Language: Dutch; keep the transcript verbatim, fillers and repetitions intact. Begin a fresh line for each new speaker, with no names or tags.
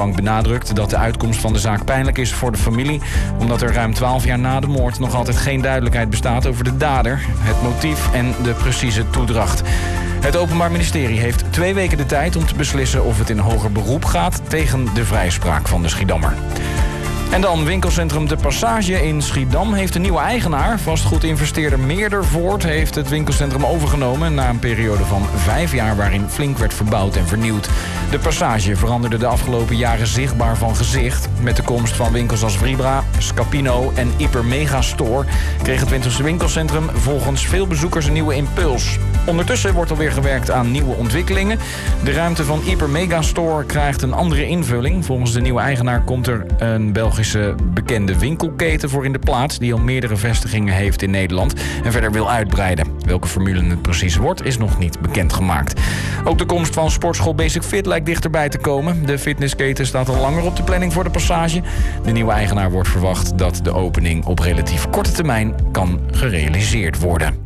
rechtbank benadrukt dat de uitkomst van de zaak pijnlijk is voor de familie, omdat er ruim twaalf jaar na de moord nog altijd geen duidelijkheid bestaat over de dader, het motief en de precieze toedracht. Het Openbaar Ministerie heeft twee weken de tijd om te beslissen of het in hoger beroep gaat tegen de vrijspraak van de Schiedammer. En dan winkelcentrum De Passage in Schiedam heeft een nieuwe eigenaar. Vastgoedinvesteerder Meerdervoort heeft het winkelcentrum overgenomen na een periode van vijf jaar waarin flink werd verbouwd en vernieuwd. De Passage veranderde de afgelopen jaren zichtbaar van gezicht. Met de komst van winkels als Vribra, Scapino en Hyper Megastore kreeg het winkelcentrum volgens veel bezoekers een nieuwe impuls. Ondertussen wordt alweer gewerkt aan nieuwe ontwikkelingen. De ruimte van Hyper Megastore krijgt een andere invulling. Volgens de nieuwe eigenaar komt er een Belgische bekende winkelketen voor in de plaats die al meerdere vestigingen heeft in Nederland en verder wil uitbreiden. Welke formule het precies wordt is nog niet bekendgemaakt. Ook de komst van sportschool Basic Fit lijkt dichterbij te komen. De fitnessketen staat al langer op de planning voor De Passage. De nieuwe eigenaar wordt verwacht dat de opening op relatief korte termijn kan gerealiseerd worden.